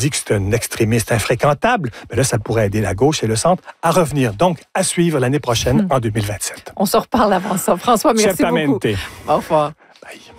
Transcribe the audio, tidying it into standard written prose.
dit que c'est un extrémiste infréquentable. Mais là, ça pourrait aider la gauche et le centre à revenir. Donc, à suivre l'année prochaine, en 2027. On se reparle avant ça. François, merci beaucoup. Au revoir. Bye.